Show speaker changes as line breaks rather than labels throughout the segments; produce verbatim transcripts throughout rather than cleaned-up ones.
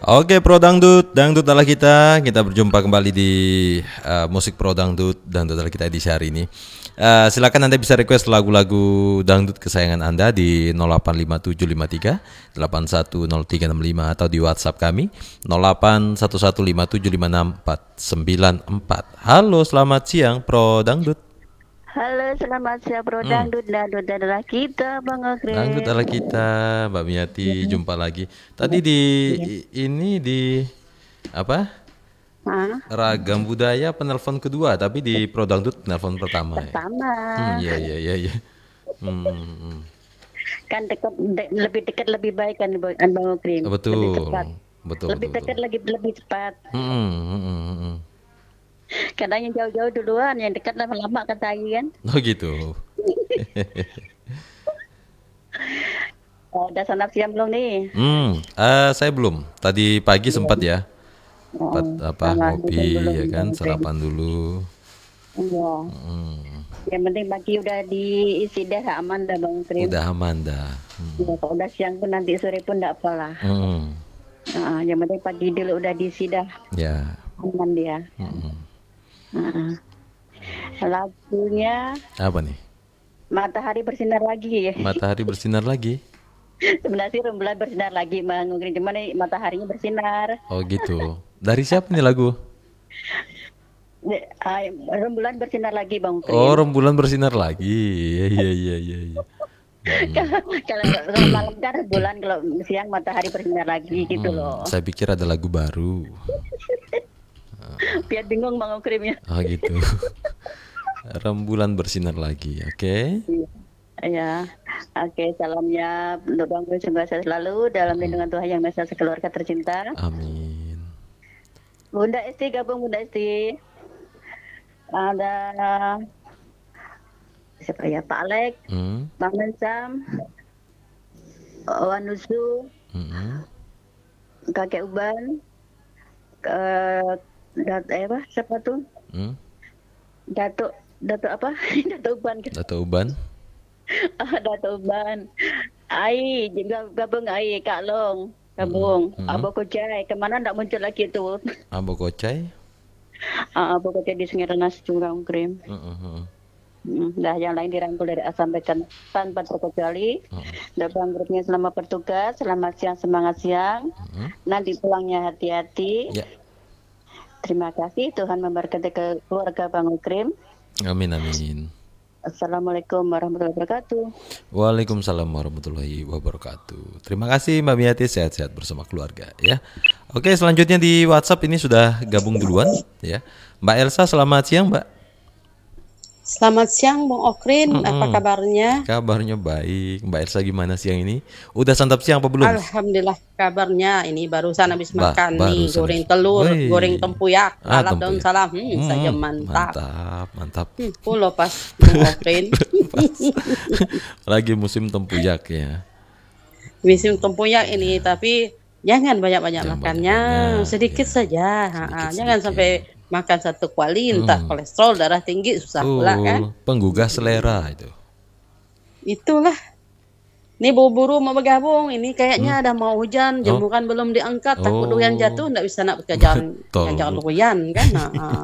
Oke, Pro Dangdut, Dangdut adalah kita. Kita berjumpa kembali di uh, musik Pro Dangdut, Dangdut adalah kita edisi hari ini. Uh, silakan Anda bisa request lagu-lagu dangdut kesayangan Anda di nol delapan lima tujuh lima tiga delapan satu nol tiga enam lima atau di WhatsApp kami nol delapan satu satu lima tujuh lima enam empat sembilan empat. Halo, selamat siang Pro Dangdut.
Halo, selamat siang Pro Dangdut. Hmm. Dangdut adalah kita, Bang Okrin.
Dangdut adalah kita, Mbak Miati. Hmm. Jumpa lagi. Tadi di ya. ini di apa? Hah? Ragam Budaya penelpon kedua, tapi di Pro Dangdut penelpon pertama.
Pertama.
Hmm, iya iya iya iya. Hmm.
Kan dekat, de, lebih dekat lebih baik kan Bang Okrin.
Betul.
Lebih cepat.
Betul.
Lebih
betul,
dekat
betul.
lagi lebih cepat.
Hmm, hmm, hmm, hmm.
Kadang yang jauh-jauh duluan, yang dekat lama-lama kata kan.
Oh gitu.
Oh, udah sarapan siang belum nih?
Hmm, uh, saya belum. Tadi pagi belum. Sempat ya. Sempat oh, apa ngopi ya kan, sarapan dulu.
Iya. Hmm. Yang penting pagi udah diisi dah aman dah Bang Krim.
Udah aman dah.
Hmm. Ya, kalau udah siang pun nanti sore pun enggak apalah.
Hmm.
Nah, yang penting pagi dulu udah diisi dah.
Ya.
Aman dia. Hmm. Uh, lagunya
apa nih?
Matahari Bersinar Lagi.
Matahari bersinar lagi.
Sebenarnya rembulan bersinar lagi, Bang. Cuman nih mataharinya bersinar.
Oh gitu. Dari siapa nih lagu?
Rembulan bersinar lagi, Bang.
Oh, rembulan bersinar lagi. Iya iya iya iya. Ya.
Kalau kalau malam kan rembulan, kalau siang matahari bersinar lagi gitu hmm, loh.
Saya pikir ada lagu baru.
Biar bingung Bang Okrimnya.
Oh gitu. Rembulan bersinar lagi, oke? Okay?
Ya, oke. Okay, salamnya untuk Bang Okrim semoga sehat selalu dalam lindungan Tuhan Yang Maha Esa sekeluarga tercinta.
Amin.
Bunda Esti gabung Bunda Esti. Ada siapa ya? Pak Alek, hmm? Bang Mensam, Wanusu, hmm? Kakek Uban, ke Dato apa? Siapa tuh? Hmm? Dato Dato apa? Dato Uban.
Dato Uban.
Dato Uban. Ai juga gabung Ai Kak Long gabung. Hmm. Abo Kocai kemana ndak muncul lagi tuh?
Abo Kocai.
Ah, Abo Kocai di Sungai Rengas Cunggang Krim. Hmm. Hmm. Dah yang lain dirangkul dari sampaikan tanpa terkecuali. Hmm. Dan Bang grupnya selamat bertugas, selamat siang, semangat siang. Hmm. Nanti pulangnya hati-hati. Ya. Terima kasih, Tuhan memberkati ke keluarga Bang Okrim.
Amin amin.
Assalamualaikum warahmatullahi wabarakatuh.
Waalaikumsalam warahmatullahi wabarakatuh. Terima kasih Mbak Miati, sehat-sehat bersama keluarga ya. Oke, selanjutnya di WhatsApp ini sudah gabung duluan ya. Mbak Elsa, selamat siang Mbak.
Selamat siang Bang Okrin, mm-hmm. Apa kabarnya?
Kabarnya baik. Mbak Elsa gimana siang ini? Udah santap siang apa belum?
Alhamdulillah kabarnya ini barusan habis ba- makan nih goreng telur, Wey. goreng tempuyak,
ah,
salam daun salam, hmm, hmm, saja mantap.
Mantap, mantap.
Hmm, pulau pas Bang Okrin.
Lagi musim tempuyak ya.
Musim tempuyak ini, tapi jangan banyak-banyak jangan makannya, banyak-banyak, sedikit ya. saja. Sedikit, ha, jangan sedikit. sampai makan satu kuali, entah hmm. kolesterol, darah tinggi, susah oh, pula kan.
Penggugah selera itu.
Itulah. Ini buru-buru mau bergabung, ini kayaknya hmm. ada mau hujan, jemuran oh. belum diangkat, takut oh. doyan jatuh, nggak bisa nak kejar kejar doyan kan. Nah.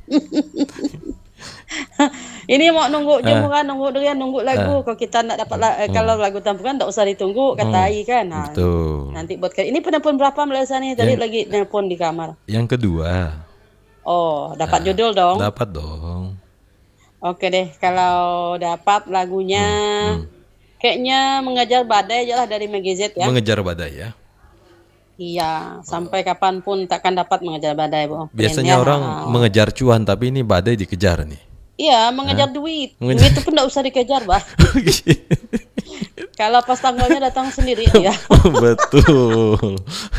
Ini mau nunggu jemuran, nunggu doyan, nunggu lagu. Uh. Kalau kita nak dapat la- uh. kalau lagu tampukan tak usah ditunggu, kata Ai kan. Nah,
betul.
Nanti buat kali ini penelpon berapa Melisa nih? Tadi yang, lagi nelpon di kamar.
Yang kedua.
Oh, dapat nah, judul dong.
Dapat dong.
Oke deh, kalau dapat lagunya hmm, hmm. kayaknya Mengejar Badai aja lah dari Megizet ya.
Mengejar Badai ya.
Iya, sampai oh. kapanpun takkan dapat mengejar badai, Bang.
Biasanya ya, orang oh. mengejar cuan, tapi ini badai dikejar nih.
Iya, mengejar Hah? duit. Mengejar... Duit itu pun enggak usah dikejar, Bang. Kalau pas tanggalnya datang sendiri ya.
Betul.